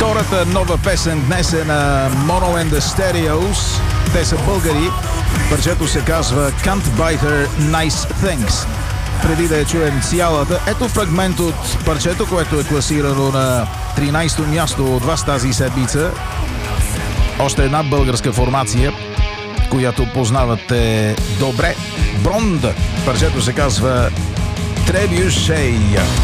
Втората нова песен днес е на Mono and the Stereos. Те са българи. Парчето се казва Can't Buy Her Nice Things. Преди да я чуем цялата, ето фрагмент от парчето, което е класирано на 13-то място от вас тази седмица. Още една българска формация, която познавате добре. Бронд. Парчето се казва Trebuchet.